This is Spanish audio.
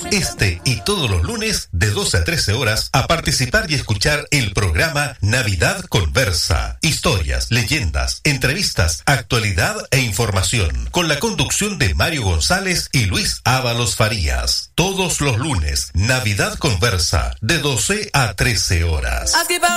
Este y todos los lunes de 12 a 13 horas a participar y escuchar el programa Navidad Conversa. Historias, leyendas, entrevistas, actualidad e información. Con la conducción de Mario González y Luis Ábalos Farías. Todos los lunes, Navidad Conversa, de 12 a 13 horas.